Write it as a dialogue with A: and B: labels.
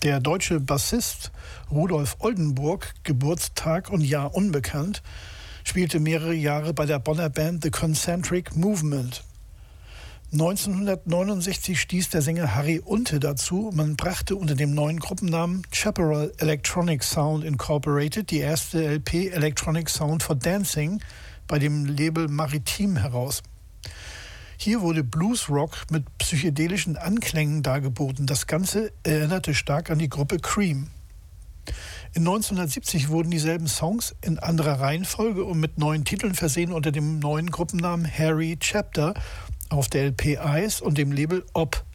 A: Der deutsche Bassist Rudolf Oldenburg, Geburtstag und Jahr unbekannt, spielte mehrere Jahre bei der Bonner Band The Concentric Movement. 1969 stieß der Sänger Harry Unte dazu. Man brachte unter dem neuen Gruppennamen Chaparral Electronic Sound Incorporated die erste LP Electronic Sound for Dancing bei dem Label Maritim heraus. Hier wurde Bluesrock mit psychedelischen Anklängen dargeboten. Das Ganze erinnerte stark an die Gruppe Cream. In 1970 wurden dieselben Songs in anderer Reihenfolge und mit neuen Titeln versehen unter dem neuen Gruppennamen Harry Chapter auf der LP Eyes und dem Label Op